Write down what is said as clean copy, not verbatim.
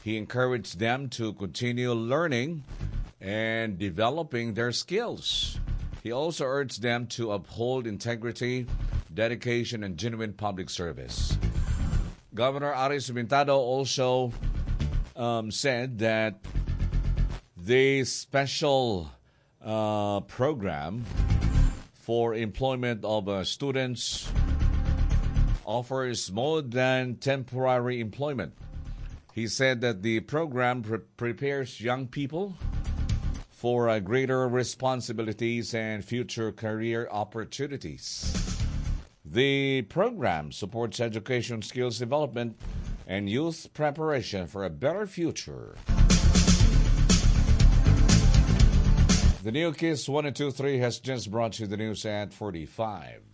He encouraged them to continue learning and developing their skills. He also urged them to uphold integrity, dedication, and genuine public service. Governor Aris Pintado also said that the special program for employment of students offers more than temporary employment. He said that the program prepares young people for greater responsibilities and future career opportunities. The program supports education, skills development, and youth preparation for a better future. The new Kiss 1 and 2 3 has just brought you the news at 45.